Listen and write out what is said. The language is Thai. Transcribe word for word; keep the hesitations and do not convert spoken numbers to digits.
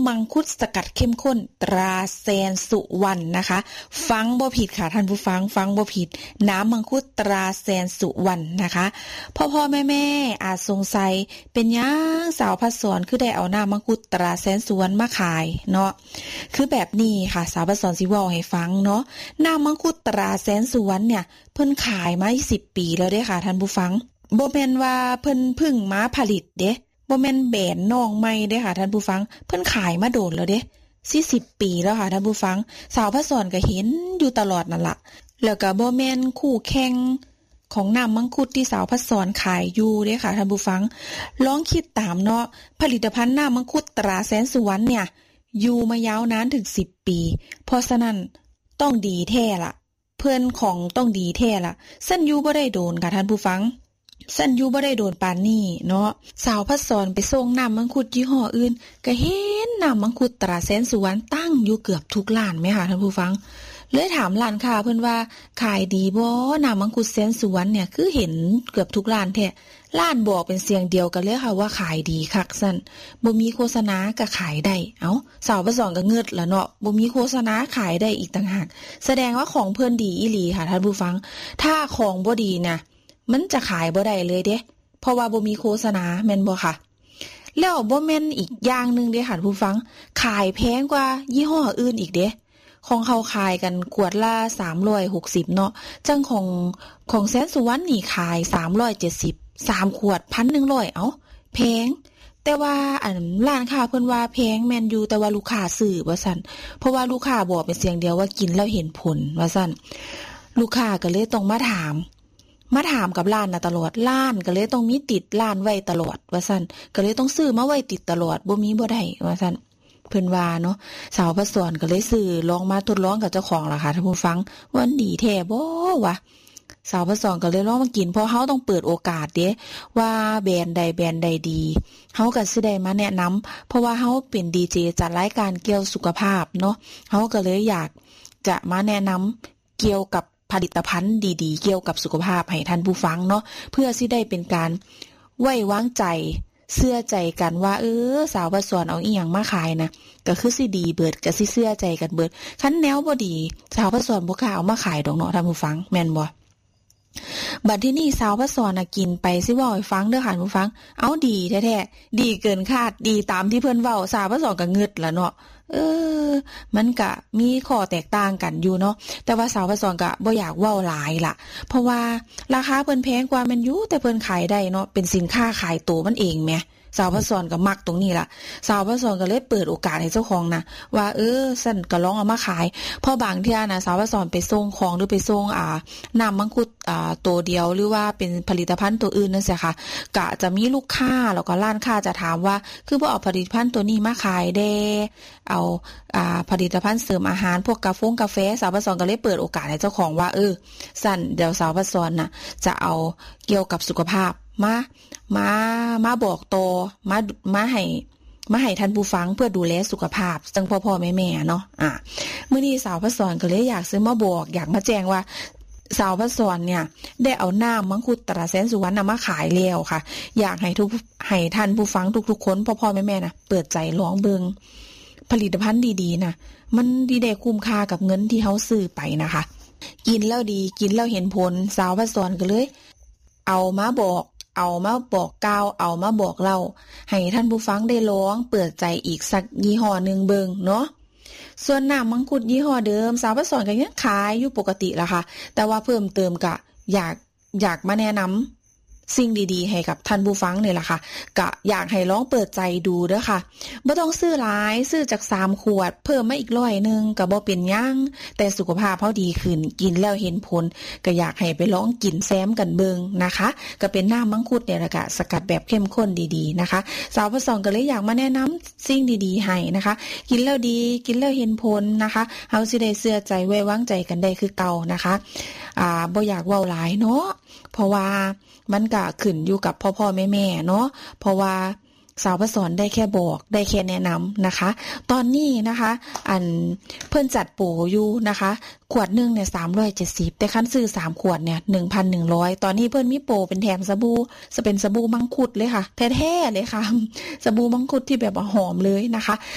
มังคุดสกัดเข้มข้นตราแซนสุวรรณนะคะฟังบ่ผิดค่ะท่านผู้ฟังฟังบ่ผิดน้ำมังคุดตราแซนสุวรรณนะคะพ่อพ่อแม่แม่อาจสงสัยเป็นหยังสาวพัดสอนคือได้เอาน้ำมังคุดตราแซนสุวรรณมาขายเนาะคือแบบนี้ค่ะสาวพัดสอนสิเว้าให้ฟังเนาะน้ำมังคุดตราแซนสุวรรณเนี่ยเพิ่นขายมาสิบปีแล้วเด้ค่ะท่านผู้ฟังบ่แม่นว่าเพิ่นเพิ่งมาผลิตเด้บ่แม่นแบรนด์น้องใหม่เด้ค่ะท่านผู้ฟังเพิ่นขายมาโดนแล้วเด้สี่สิบปีแล้วค่ะท่านผู้ฟังสาวพัดสอนก็เห็นอยู่ตลอดนั่นล่ะแล้วก็บ่แม่นคู่แข่งของน้ำมังคุดที่สาวพัดสอนขายอยู่เด้ค่ะท่านผู้ฟังลองคิดตามเนาะผลิตภัณฑ์น้ำมังคุดตราแสนสุวรรณเนี่ยอยู่มายาวนานถึงสิบปีเพราะฉะนั้นต้องดีแท้ล่ะเพิ่นของต้องดีแท้ล่ะซั่นอยู่บ่ได้โดนค่ะท่านผู้ฟังสั่นอยู่บ่ได้โดนปานนี้เนาะสาวพัดสอนไปส่งน้ำมังคุดยี่ห้ออื่นก็เห็นน้ำมังคุดตราแสนสุวรรณตั้งอยู่เกือบทุกร้านแม่ค่ะท่านผู้ฟังเลยถามร้านค้าเพิ่นว่าขายดีบ่น้ำมังคุดแสนสุวรรณเนี่ยคือเห็นเกือบทุกร้านแท้ร้านบอกเป็นเสียงเดียวกันเลยค่ะว่าขายดีคักซั่นบ่มีโฆษณาก็ขายได้เอ้าสาวพัดสอนก็เงิดล่ะเนาะบ่มีโฆษณาขายได้อีกต่างหากแสดงว่าของเพิ่นดีอีหลีค่ะท่านผู้ฟังถ้าของบ่ดีนะมันจะขายบ่ได้เลยเด้เพราะว่าบ่มีโฆษณาแม่นบ่ค่ะแล้วบ่แม่นอีกอย่างนึงเด้ค่ะผู้ฟังขายแพงกว่ายี่ห้ออื่นอีกเด้ของเขาขายกันขวดละสามร้อยหกสิบเนาะจังของของแสนสุวรรณนี่ขายสามร้อยเจ็ดสิบ สามขวด หนึ่งพันหนึ่งร้อย เอ้าแพงแต่ว่าอันร้านค้าเพิ่นว่าแพงแม่นอยู่แต่ว่าลูกค้าซื้อว่าซั่นเพราะว่าลูกค้าบอกเป็นเสียงเดียวว่ากินแล้วเห็นผลว่าซั่นลูกค้าก็เลยต้องมาถามมาถามกับร้านน่ะตลอดร้านก็เลยต้องมีติดร้านไว้ตลอดว่าซั่นก็เลยต้องซื้อมาไว้ติดตลอดบ่มีบ่ได้ว่าซั่นเพิ่นว่าเนาะสาวพัดสอนก็เลยซื้อลองมาทดลองกับเจ้าของล่ะค่ะท่านผู้ฟังว่าดีแท้บ่วะสาวพัดสอนก็เลยลองมากินเพราะเฮาต้องเปิดโอกาสเด้ว่าแบรนด์ใดแบรนด์ใดดีเฮาก็สิได้มาแนะนำเพราะว่าเฮาเป็นดีเจจัดรายการเกี่ยวสุขภาพเนาะเฮาก็เลยอยากจะมาแนะนำเกี่ยวกับผลิตภัณฑ์ดีๆเกี่ยวกับสุขภาพให้ท่านผู้ฟังเนาะเพื่อสิได้เป็นการไว้วางใจเชื่อใจกันว่าเออสาวพัดสอนเอาอีหยังมาขายนะก็คือสิดีเบิดก็สิเชื่อใจกันเบิดคันแนวบ่ดีสาวพัดสอนบ่กล้าเอามาขายดอกเนาะท่านผู้ฟังแม่นบ่บัดที่นี่สาวพัดสอนน่ะกินไปสิเว้าให้ฟังเด้อค่ะผู้ฟังเอาดีแท้ๆดีเกินคาดดีตามที่เพิ่นเว้าสาวพัดสอนก็งึดล่ะเนาะเออมันก็มีข้อแตกต่างกันอยู่เนาะแต่ว่าสาวพัดสอนก็บ่อยากเว้าหลายล่ะเพราะว่าราคาเพิ่นแพงกว่าแม่นอยู่แต่เพิ่นขายได้เนาะเป็นสินค้าขายตัวมันเองแหมสาวพัดสอนก็มักตรงนี้ล่ะสาวพัดสอนก็เลยเปิดโอกาสให้เจ้าของนะว่าเออซั่นก็ลองเอามาขายเพราะบางเที่ยนะสาวพัดสอนไปส่งของหรือไปส่งอ่าน้ำมังคุดอ่าตัวเดียวหรือว่าเป็นผลิตภัณฑ์ตัวอื่นนั่นสิค่ะก็จะมีลูกค้าแล้วก็ร้านค้าจะถามว่าคือบ่เอาผลิตภัณฑ์ตัวนี้มาขายเด้เอาอ่าผลิตภัณฑ์เสริมอาหารพวกกาแฟกาแฟสาวพัดสอนก็เลยเปิดโอกาสให้เจ้าของว่าเออซั่นเดี๋ยวสาวพัดสอนน่ะจะเอาเกี่ยวกับสุขภาพมามามาบอกโตมามาให้มาให้ท่านผู้ฟังเพื่อดูแลสุขภาพจังพ่อๆแม่ๆเนาะอ่ะมื้อนี้สาวพัดสอนก็เลยอยากซื้อมาบอกอยากมาแจ้งว่าสาวพัดสอนเนี่ยได้เอาน้ำมังคุดตราแสนสุวรรณมาขายแล้วค่ะอยากให้ทุกให้ท่านผู้ฟังทุกๆคนพ่อๆแม่ๆนะเปิดใจลองเบิ่งผลิตภัณฑ์ดีๆนะมันดีได้คุ้มค่ากับเงินที่เฮาซื้อไปนะคะกินแล้วดีกินแล้วเห็นผลสาวพัดสอนก็เลยเอามาบอกเอามาบอกกล่าวเอามาบอกเล่าให้ท่านผู้ฟังได้ลองเปิดใจอีกสักยี่ห้อนึงเบิ่งเนาะส่วนน้ำมังคุดยี่ห้อเดิมสาวพัดสอนก็ยังขายอยู่ปกติล่ะค่ะแต่ว่าเพิ่มเติมก็อยากอยากมาแนะนำสิ่งดีๆให้กับท่านผู้ฟังนี่แหละค่ะก็อยากให้ลองเปิดใจดูเด้อค่ะบ่ต้องซื้อหลายซื้อจากสามขวดเพิ่มมาอีกร้อยนึงก็บ่เป็นหยังแต่สุขภาพเฮาดีขึ้นกินแล้วเห็นผลก็อยากให้ไปลองกินแซมกันเบิ่งนะคะก็เป็นน้ำมังคุดเนี่ยแหละค่ะสกัดแบบเข้มข้นดีๆนะคะสาวพัดสอนก็เลยอยากมาแนะนำสิ่งดีๆให้นะคะกินแล้วดีกินแล้วเห็นผลนะคะเฮาสิได้เชื่อใจไว้วางใจกันได้คือเก่านะคะอ่าบ่อยากเว้าหลายเนาะเพราะว่ามันก็ขึ้นอยู่กับพ่อๆแม่ๆเนาะเพราะว่าสาวพัดสอนได้แค่บอกได้แค่แนะนำนะคะตอนนี้นะคะอันเพิ่นจัดโปรอยู่นะคะขวดนึงเนี่ยสามร้อยเจ็ดสิบแต่คันซื้อสามขวดเนี่ย หนึ่งพันหนึ่งร้อย ตอนนี้เพิ่นมีโปรเป็นแถมสบู่จะเป็นสบู่มังคุดเลยค่ะแท้ๆเลยค่ะสบู่มังคุดที่แบบว่าหอมเลยนะคะ